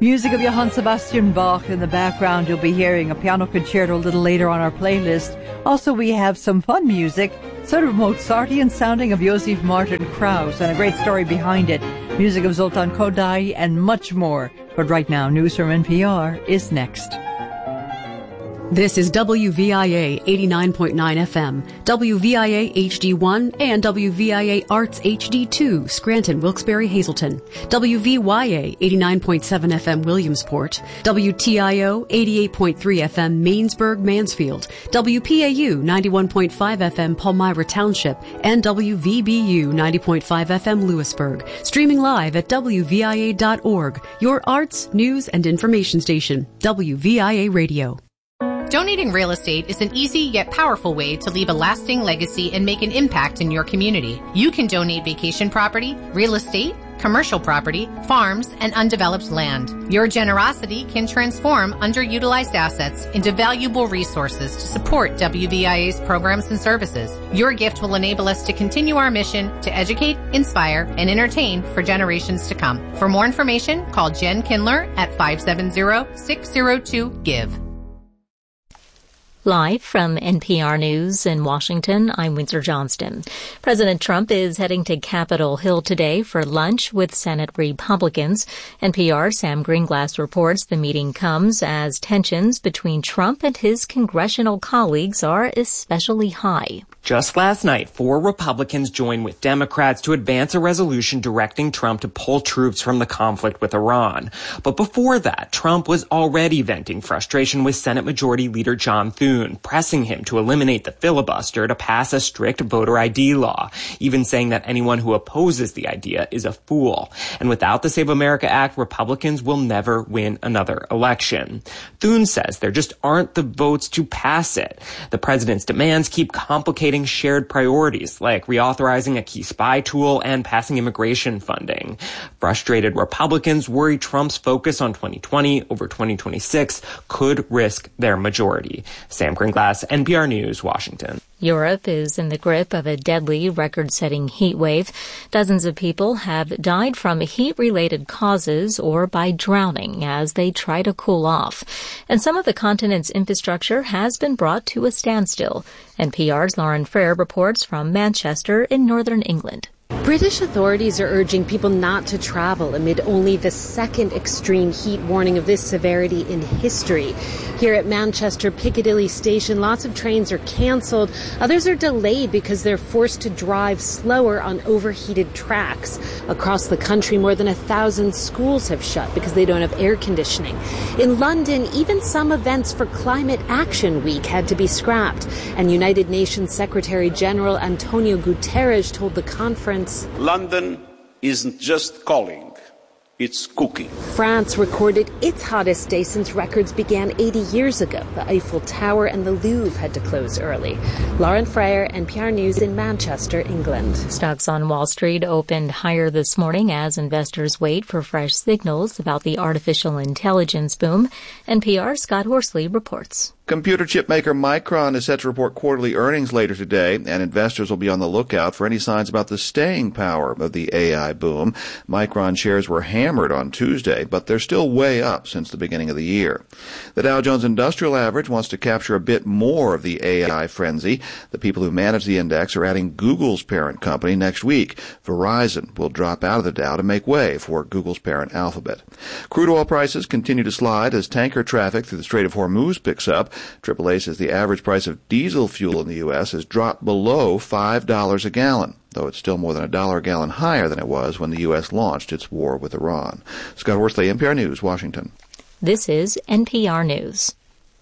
Music of Johann Sebastian Bach in the background. You'll be hearing a piano concerto a little later on our playlist. Also, we have some fun music, sort of Mozartian sounding of Josef Martin Krauss, and a great story behind it. Music of Zoltan Kodály and much more. But right now, news from NPR is next. This is WVIA 89.9 FM, WVIA HD1, and WVIA Arts HD2, Scranton, Wilkes-Barre, Hazleton, WVYA 89.7 FM, Williamsport, WTIO 88.3 FM, Mainsburg, Mansfield, WPAU 91.5 FM, Palmyra Township, and WVBU 90.5 FM, Lewisburg. Streaming live at WVIA.org, your arts, news, and information station, WVIA Radio. Donating real estate is an easy yet powerful way to leave a lasting legacy and make an impact in your community. You can donate vacation property, real estate, commercial property, farms, and undeveloped land. Your generosity can transform underutilized assets into valuable resources to support WVIA's programs and services. Your gift will enable us to continue our mission to educate, inspire, and entertain for generations to come. For more information, call Jen Kindler at 570-602-GIVE. Live from NPR News in Washington, I'm Windsor Johnston. President Trump is heading to Capitol Hill today for lunch with Senate Republicans. NPR's Sam Greenglass reports the meeting comes as tensions between Trump and his congressional colleagues are especially high. Just last night, 4 Republicans joined with Democrats to advance a resolution directing Trump to pull troops from the conflict with Iran. But before that, Trump was already venting frustration with Senate Majority Leader John Thune, pressing him to eliminate the filibuster to pass a strict voter ID law, even saying that anyone who opposes the idea is a fool. And without the Save America Act, Republicans will never win another election. Thune says there just aren't the votes to pass it. The president's demands keep complicating shared priorities like reauthorizing a key spy tool and passing immigration funding. Frustrated Republicans worry Trump's focus on 2020 over 2026 could risk their majority. Sam Greenglass, NPR News, Washington. Europe is in the grip of a deadly record-setting heat wave. Dozens of people have died from heat-related causes or by drowning as they try to cool off. And some of the continent's infrastructure has been brought to a standstill. NPR's Lauren Frere reports from Manchester in northern England. British authorities are urging people not to travel amid only the second extreme heat warning of this severity in history. Here at Manchester Piccadilly Station, lots of trains are cancelled. Others are delayed because they're forced to drive slower on overheated tracks. Across the country, more than 1,000 schools have shut because they don't have air conditioning. In London, even some events for Climate Action Week had to be scrapped. And United Nations Secretary General Antonio Guterres told the conference, London isn't just calling, it's cooking. France recorded its hottest day since records began 80 years ago. The Eiffel Tower and the Louvre had to close early. Lauren Frere, NPR News in Manchester, England. Stocks on Wall Street opened higher this morning as investors wait for fresh signals about the artificial intelligence boom. NPR's Scott Horsley reports. Computer chip maker Micron is set to report quarterly earnings later today, and investors will be on the lookout for any signs about the staying power of the AI boom. Micron shares were hammered on Tuesday, but they're still way up since the beginning of the year. The Dow Jones Industrial Average wants to capture a bit more of the AI frenzy. The people who manage the index are adding Google's parent company next week. Verizon will drop out of the Dow to make way for Google's parent Alphabet. Crude oil prices continue to slide as tanker traffic through the Strait of Hormuz picks up. AAA says the average price of diesel fuel in the U.S. has dropped below $5 a gallon, though it's still more than $1 a gallon higher than it was when the U.S. launched its war with Iran. Scott Horsley, NPR News, Washington. This is NPR News.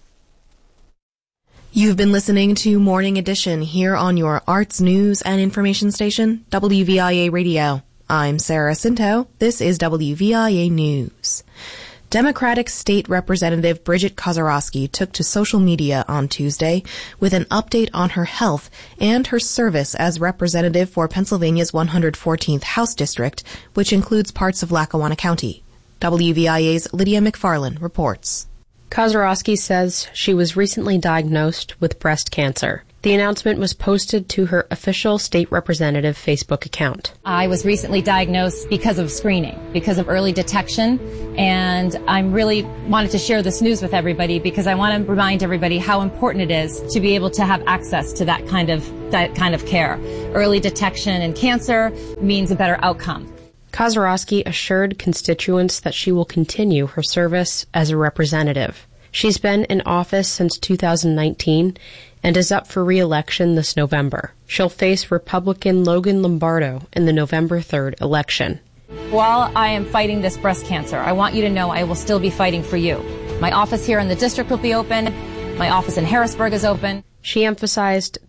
You've been listening to Morning Edition here on your arts, news, and information station, WVIA Radio. I'm Sarah Cinto. This is WVIA News. Democratic State Representative Bridget Kozarowski took to social media on Tuesday with an update on her health and her service as representative for Pennsylvania's 114th House District, which includes parts of Lackawanna County. WVIA's Lydia McFarlane reports. Kozarowski says she was recently diagnosed with breast cancer. The announcement was posted to her official state representative Facebook account. I was recently diagnosed because of screening, because of early detection, and I really wanted to share this news with everybody because I want to remind everybody how important it is to be able to have access to that kind of care. Early detection in cancer means a better outcome. Kozorowski assured constituents that she will continue her service as a representative. She's been in office since 2019 and is up for re-election this November. She'll face Republican Logan Lombardo in the November 3rd election. While I am fighting this breast cancer, I want you to know I will still be fighting for you. My office here in the district will be open. My office in Harrisburg is open. She emphasized